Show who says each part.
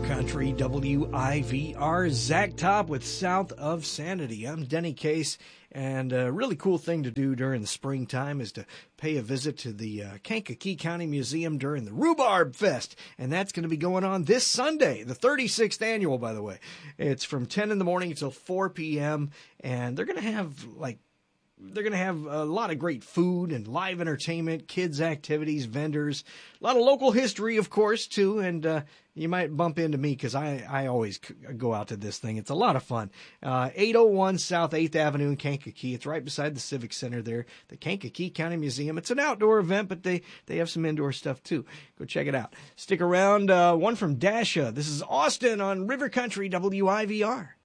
Speaker 1: Country, WIVR, Zach Top with South of Sanity. I'm Denny Case, and a really cool thing to do during the springtime is to pay a visit to the Kankakee County Museum during the Rhubarb Fest, and that's going to be going on this Sunday, the 36th annual, by the way. It's from 10 in the morning until 4 p.m., and they're going to have a lot of great food and live entertainment, kids' activities, vendors, a lot of local history, of course, too. And you might bump into me because I always go out to this thing. It's a lot of fun. 801 South 8th Avenue in Kankakee. It's right beside the Civic Center there, the Kankakee County Museum. It's an outdoor event, but they have some indoor stuff, too. Go check it out. Stick around. One from Dasha. This is Austin on River Country, WIVR.